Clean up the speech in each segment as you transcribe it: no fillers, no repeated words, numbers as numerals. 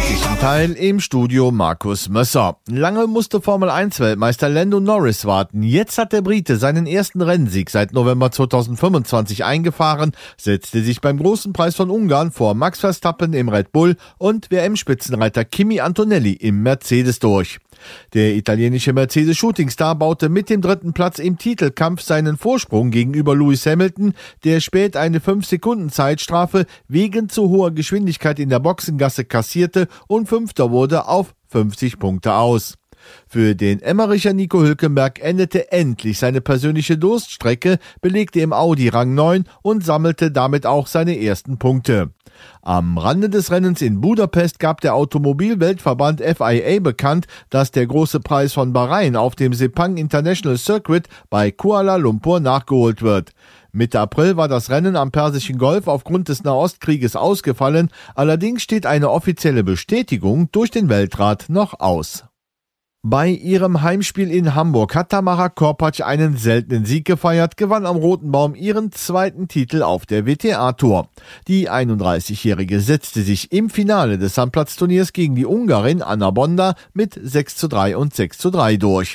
sportlichen Teil im Studio Markus Mösser. Lange musste Formel-1-Weltmeister Lando Norris warten. Jetzt hat der Brite seinen ersten Rennsieg seit November 2025 eingefahren, setzte sich beim Großen Preis von Ungarn vor Max Verstappen im Red Bull und WM-Spitzenreiter Kimi Antonelli im Mercedes durch. Der italienische Mercedes-Shootingstar baute mit dem 3. Platz im Titelkampf seinen Vorsprung gegenüber Lewis Hamilton, der spät eine 5-Sekunden-Zeitstrafe wegen zu hoher Geschwindigkeit in der Boxengasse kassierte und Fünfter wurde auf 50 Punkte aus. Für den Emmericher Nico Hülkenberg endete endlich seine persönliche Durststrecke, belegte im Audi Rang 9 und sammelte damit auch seine ersten Punkte. Am Rande des Rennens in Budapest gab der Automobilweltverband FIA bekannt, dass der große Preis von Bahrain auf dem Sepang International Circuit bei Kuala Lumpur nachgeholt wird. Mitte April war das Rennen am Persischen Golf aufgrund des Nahostkrieges ausgefallen, allerdings steht eine offizielle Bestätigung durch den Weltrat noch aus. Bei ihrem Heimspiel in Hamburg hat Tamara Korpatsch einen seltenen Sieg gefeiert, gewann am Roten Baum ihren zweiten Titel auf der WTA-Tour. Die 31-Jährige setzte sich im Finale des Sandplatzturniers gegen die Ungarin Anna Bonda mit 6:3 und 6:3 durch.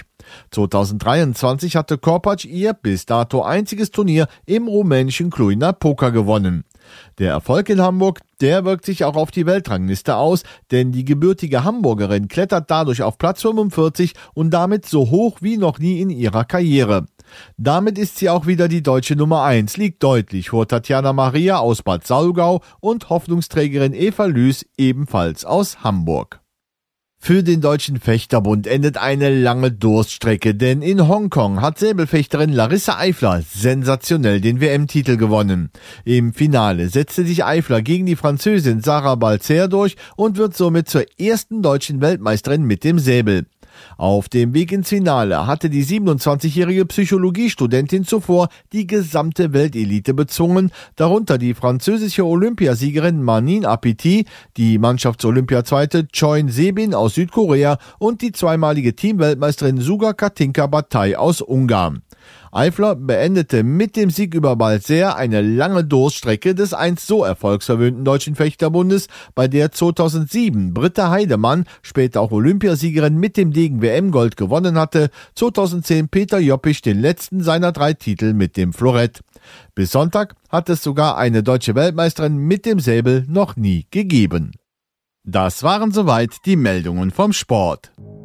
2023 hatte Korpatsch ihr bis dato einziges Turnier im rumänischen Cluj-Napoca gewonnen. Der Erfolg in Hamburg, der wirkt sich auch auf die Weltrangliste aus, denn die gebürtige Hamburgerin klettert dadurch auf Platz 45 und damit so hoch wie noch nie in ihrer Karriere. Damit ist sie auch wieder die deutsche Nummer 1, liegt deutlich vor Tatjana Maria aus Bad Saulgau und Hoffnungsträgerin Eva Lüß ebenfalls aus Hamburg. Für den Deutschen Fechterbund endet eine lange Durststrecke, denn in Hongkong hat Säbelfechterin Larissa Eifler sensationell den WM-Titel gewonnen. Im Finale setzte sich Eifler gegen die Französin Sarah Balzer durch und wird somit zur ersten deutschen Weltmeisterin mit dem Säbel. Auf dem Weg ins Finale hatte die 27-jährige Psychologiestudentin zuvor die gesamte Weltelite bezwungen, darunter die französische Olympiasiegerin Manine Apiti, die Mannschafts-Olympiazweite Choi Sebin aus Südkorea und die zweimalige Teamweltmeisterin Suga Katinka Bataille aus Ungarn. Eifler beendete mit dem Sieg über Balzer eine lange Durststrecke des einst so erfolgsverwöhnten Deutschen Fechterbundes, bei der 2007 Britta Heidemann, später auch Olympiasiegerin, mit dem Degen WM-Gold gewonnen hatte, 2010 Peter Joppisch den letzten seiner 3 Titel mit dem Florett. Bis Sonntag hat es sogar eine deutsche Weltmeisterin mit dem Säbel noch nie gegeben. Das waren soweit die Meldungen vom Sport.